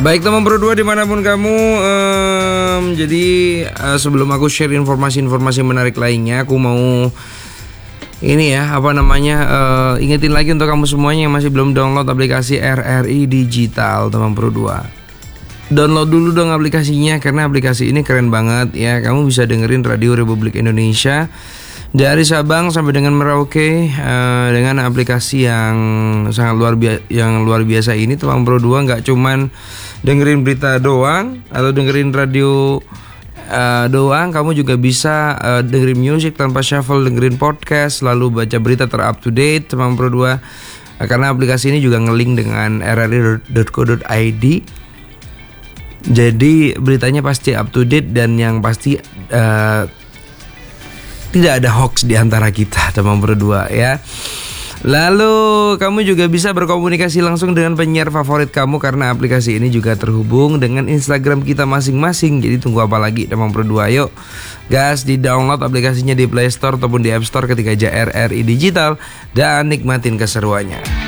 Baik teman berdua dimanapun kamu, sebelum aku share informasi-informasi menarik lainnya, aku mau ingetin lagi untuk kamu semuanya yang masih belum download aplikasi RRI Digital teman berdua. Download dulu dong aplikasinya karena aplikasi ini keren banget ya. Kamu bisa dengerin Radio Republik Indonesia dari Sabang sampai dengan Merauke dengan aplikasi yang sangat luar biasa ini teman berdua. Nggak cuman dengerin berita doang atau dengerin radio doang, kamu juga bisa dengerin musik tanpa shuffle, dengerin podcast, lalu baca berita ter-up to date teman berdua. Karena aplikasi ini juga ngelink dengan rri.co.id. Jadi beritanya pasti up to date dan yang pasti tidak ada hoax di antara kita teman berdua ya. Lalu kamu juga bisa berkomunikasi langsung dengan penyiar favorit kamu karena aplikasi ini juga terhubung dengan Instagram kita masing-masing. Jadi tunggu apa lagi teman berdua, yuk gas di download aplikasinya di Play Store ataupun di App Store ketika aja RRI Digital dan nikmatin keseruannya.